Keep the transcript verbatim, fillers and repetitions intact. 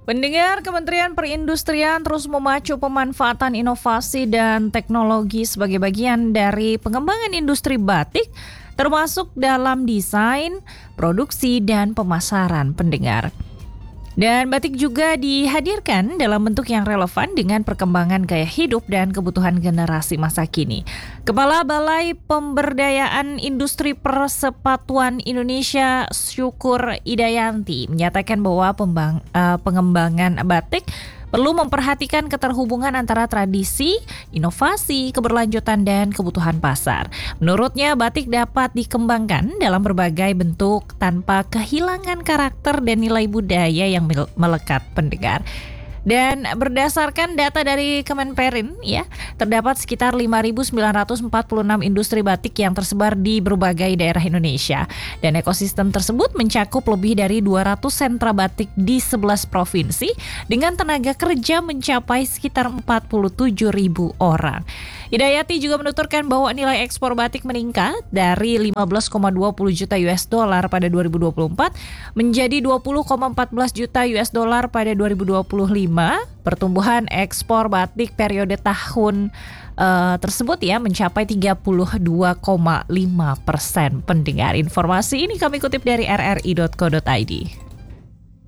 Pendengar, Kementerian Perindustrian terus memacu pemanfaatan inovasi dan teknologi sebagai bagian dari pengembangan industri batik, termasuk dalam desain, produksi, dan pemasaran pendengar. Dan batik juga dihadirkan dalam bentuk yang relevan dengan perkembangan gaya hidup dan kebutuhan generasi masa kini. Kepala Balai Pemberdayaan Industri Persepatuan Indonesia, Syukur Idayanti, menyatakan bahwa pembang, uh, pengembangan batik perlu memperhatikan keterhubungan antara tradisi, inovasi, keberlanjutan, dan kebutuhan pasar. Menurutnya, batik dapat dikembangkan dalam berbagai bentuk tanpa kehilangan karakter dan nilai budaya yang melekat pendengar. Dan berdasarkan data dari Kemenperin, ya, terdapat sekitar lima ribu sembilan ratus empat puluh enam industri batik yang tersebar di berbagai daerah Indonesia. Dan ekosistem tersebut mencakup lebih dari dua ratus sentra batik di sebelas provinsi dengan tenaga kerja mencapai sekitar empat puluh tujuh ribu orang. Hidayati juga menuturkan bahwa nilai ekspor batik meningkat dari lima belas koma dua puluh juta U S dollar pada dua ribu dua puluh empat menjadi dua puluh koma empat belas juta U S dollar pada dua ribu dua puluh lima. Pertumbuhan ekspor batik periode tahun uh, tersebut ya mencapai tiga puluh dua koma lima persen pendengar. Informasi ini kami kutip dari r r i dot co dot i d.